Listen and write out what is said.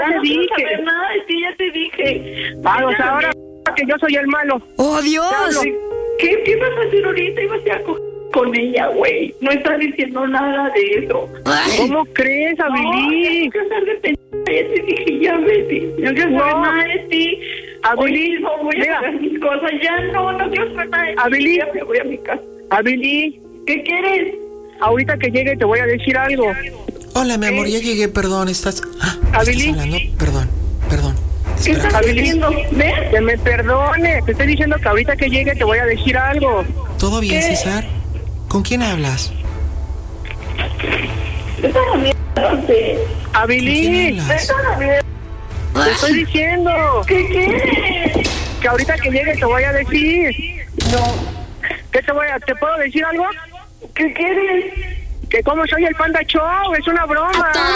te no dije. quiero saber nada de ti, ya te dije. Ah, o sea, ahora que yo soy el malo. ¡Oh, Dios! ¿Qué vas a hacer ahorita? Ibas a coger con ella, güey. No estás diciendo nada de eso. Ay. ¿Cómo crees, Abelí? No, ya te dije, ya vete. No quiero saber nada de ti. Abelí, No voy a mira. hacer mis cosas. Ya no quiero saber nada de ti. Abelí. Ya me voy a mi casa. Abelí, ¿Qué quieres? ahorita que llegue te voy a decir algo. Hola, mi amor, ya llegué, perdón, ¿estás Abelí. hablando? Perdón. ¿Qué Espera. estás diciendo? ¿Ves? Que me perdone. Te estoy diciendo que ahorita que llegue te voy a decir algo. ¿Todo bien, ¿Qué? César? ¿Con quién hablas? Vete a la mierda, no sé. Abelí, ¿Quién hablas? Vete a la mierda. te estoy diciendo ¿Qué quieres? que ahorita que llegue te voy a decir. No. ¿Te puedo decir algo? ¿Qué quieres? Que como soy el Panda Show, es una broma.